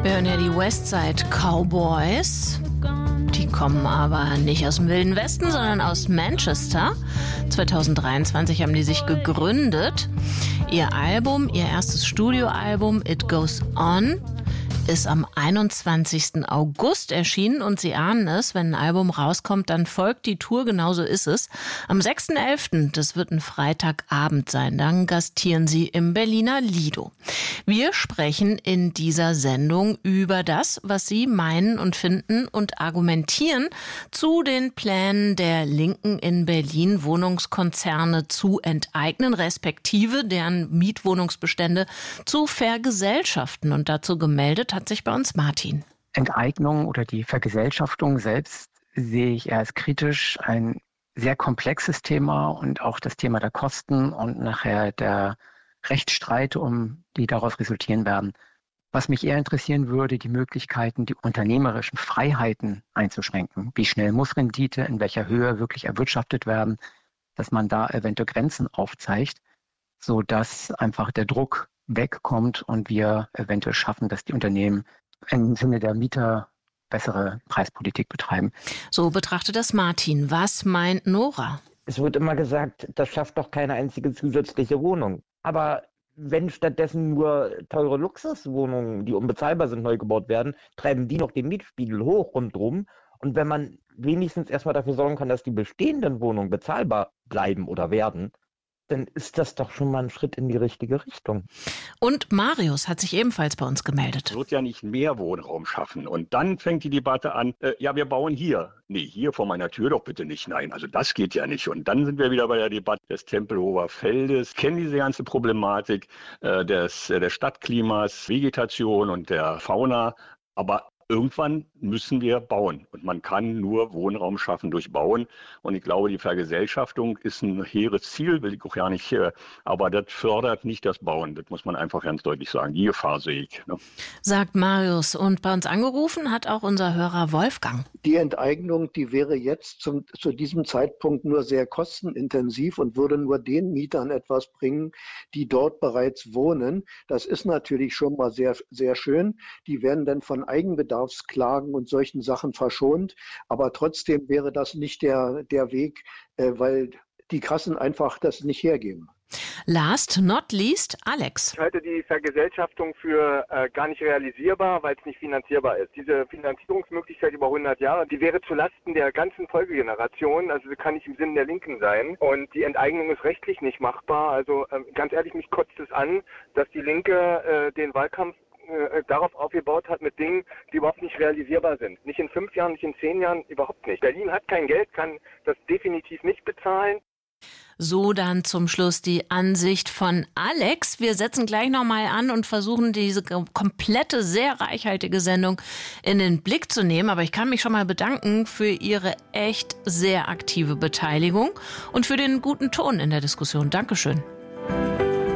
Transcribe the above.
Wir hören ja die Westside Cowboys. Die kommen aber nicht aus dem Wilden Westen, sondern aus Manchester. 2023 haben die sich gegründet. Ihr erstes Studioalbum It Goes On, ist am 21. August erschienen und Sie ahnen es, wenn ein Album rauskommt, dann folgt die Tour, genauso ist es. Am 6.11., das wird ein Freitagabend sein, dann gastieren Sie im Berliner Lido. Wir sprechen in dieser Sendung über das, was Sie meinen und finden und argumentieren zu den Plänen der Linken in Berlin, Wohnungskonzerne zu enteignen, respektive deren Mietwohnungsbestände zu vergesellschaften. Und dazu gemeldet hat sich bei uns Martin. Enteignung oder die Vergesellschaftung selbst sehe ich eher als kritisch. Ein sehr komplexes Thema und auch das Thema der Kosten und nachher der Rechtsstreite, die daraus resultieren werden. Was mich eher interessieren würde, die Möglichkeiten, die unternehmerischen Freiheiten einzuschränken. Wie schnell muss Rendite, in welcher Höhe wirklich erwirtschaftet werden, dass man da eventuell Grenzen aufzeigt, sodass einfach der Druck wegkommt und wir eventuell schaffen, dass die Unternehmen im Sinne der Mieter bessere Preispolitik betreiben. So betrachtet das Martin. Was meint Nora? Es wird immer gesagt, das schafft doch keine einzige zusätzliche Wohnung. Aber wenn stattdessen nur teure Luxuswohnungen, die unbezahlbar sind, neu gebaut werden, treiben die noch den Mietspiegel hoch rundherum. Und wenn man wenigstens erstmal dafür sorgen kann, dass die bestehenden Wohnungen bezahlbar bleiben oder werden, dann ist das doch schon mal ein Schritt in die richtige Richtung. Und Marius hat sich ebenfalls bei uns gemeldet. Es wird ja nicht mehr Wohnraum schaffen. Und dann fängt die Debatte an, wir bauen hier. Nee, hier vor meiner Tür doch bitte nicht. Nein, also das geht ja nicht. Und dann sind wir wieder bei der Debatte des Tempelhofer Feldes. Kennen diese ganze Problematik des Stadtklimas, Vegetation und der Fauna. Aber irgendwann müssen wir bauen und man kann nur Wohnraum schaffen durch Bauen. Und ich glaube, die Vergesellschaftung ist ein hehres Ziel, will ich auch ja nicht, aber das fördert nicht das Bauen. Das muss man einfach ganz deutlich sagen. Die Gefahr sehe ich. Ne? Sagt Marius. Und bei uns angerufen hat auch unser Hörer Wolfgang. Die Enteignung, die wäre jetzt zu diesem Zeitpunkt nur sehr kostenintensiv und würde nur den Mietern etwas bringen, die dort bereits wohnen. Das ist natürlich schon mal sehr, sehr schön. Die werden dann von Eigenbedarfsklagen und solchen Sachen verschont. Aber trotzdem wäre das nicht der Weg, weil die Kassen einfach das nicht hergeben. Last not least, Alex. Ich halte die Vergesellschaftung für gar nicht realisierbar, weil es nicht finanzierbar ist. Diese Finanzierungsmöglichkeit über 100 Jahre, die wäre zulasten der ganzen Folgegeneration, also kann nicht im Sinne der Linken sein. Und die Enteignung ist rechtlich nicht machbar. Also ganz ehrlich, mich kotzt es an, dass die Linke den Wahlkampf darauf aufgebaut hat mit Dingen, die überhaupt nicht realisierbar sind. Nicht in 5 Jahren, nicht in 10 Jahren, überhaupt nicht. Berlin hat kein Geld, kann das definitiv nicht bezahlen. So dann zum Schluss die Ansicht von Alex. Wir setzen gleich nochmal an und versuchen diese komplette, sehr reichhaltige Sendung in den Blick zu nehmen. Aber ich kann mich schon mal bedanken für Ihre echt sehr aktive Beteiligung und für den guten Ton in der Diskussion. Dankeschön.